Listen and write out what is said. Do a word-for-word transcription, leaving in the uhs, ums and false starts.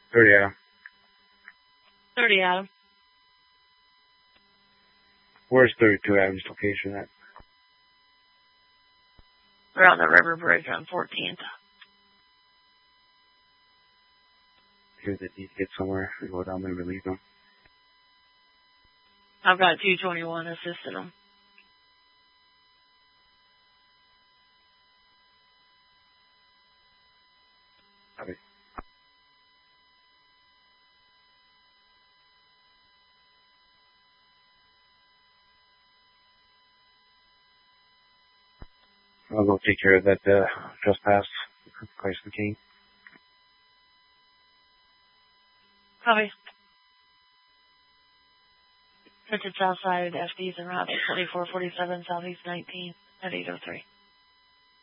thirty Adam. thirty Adam. Where's thirty-two Adam's location at? We're on the river bridge on fourteenth. Here they need to get somewhere and go down there and relieve them. I've got two twenty-one assisting them. Okay. I'll go take care of that uh, trespass, Christ the King. Copy. Printed south side, F Ds and route twenty-four forty-seven, southeast nineteen at eight oh three.